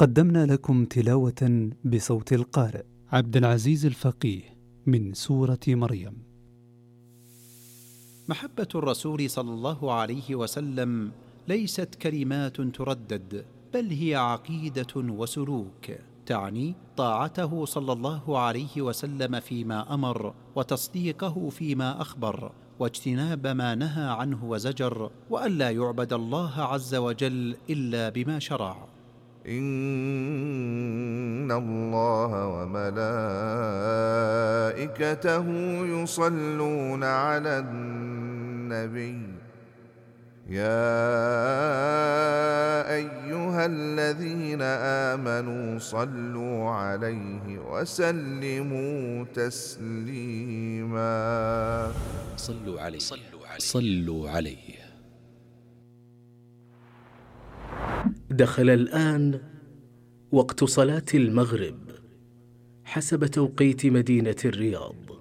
قدمنا لكم تلاوة بصوت القارئ عبد العزيز الفقيه من سورة مريم. محبة الرسول صلى الله عليه وسلم ليست كلمات تردد، بل هي عقيدة وسلوك، تعني طاعته صلى الله عليه وسلم فيما أمر، وتصديقه فيما أخبر، واجتناب ما نهى عنه وزجر، وألا يعبد الله عز وجل إلا بما شرع. إن الله وملائكته يصلون على النبي يا أيها الذين آمنوا صلوا عليه وسلموا تسليما. صلوا عليه. دخل الآن وقت صلاة المغرب حسب توقيت مدينة الرياض.